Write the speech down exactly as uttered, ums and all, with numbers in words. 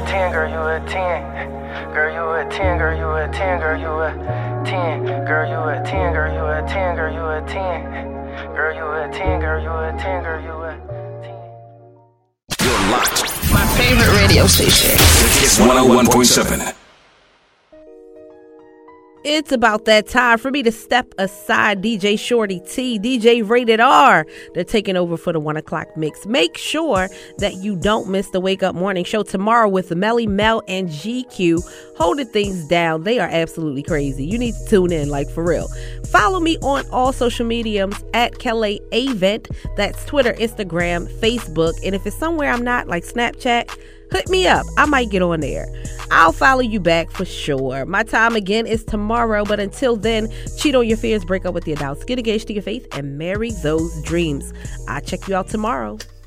ten, girl, you a ten. Girl, you a ten, girl, you a ten, girl, you a ten. Girl, you a ten, girl, you a ten, girl, you a ten. Girl, you a ten, girl, you a ten, girl, you a ten. You're locked. My favorite radio station. It's one oh one point seven. It's about that time for me to step aside. D J Shorty T, D J Rated R, they're taking over for the one o'clock mix. Make sure that you don't miss the Wake Up Morning Show tomorrow with Melly Mel and G Q holding things down. They are absolutely crazy. You need to tune in, like, for real. Follow me on all social mediums at Kelly Avent. That's Twitter, Instagram, Facebook. And if it's somewhere I'm not, like Snapchat, hit me up. I might get on there. I'll follow you back for sure. My time again is tomorrow, but until then, cheat on your fears, break up with your doubts, get engaged to your faith, and marry those dreams. I'll check you out tomorrow.